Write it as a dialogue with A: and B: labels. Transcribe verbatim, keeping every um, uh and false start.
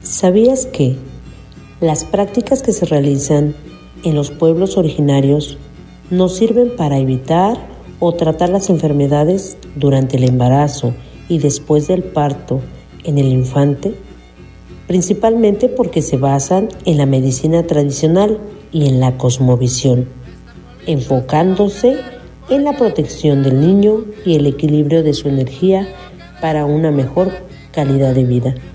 A: ¿Sabías que las prácticas que se realizan en los pueblos originarios nos sirven para evitar o tratar las enfermedades durante el embarazo y después del parto en el infante? Principalmente porque se basan en la medicina tradicional y en la cosmovisión, enfocándose en la protección del niño y el equilibrio de su energía para una mejor calidad de vida.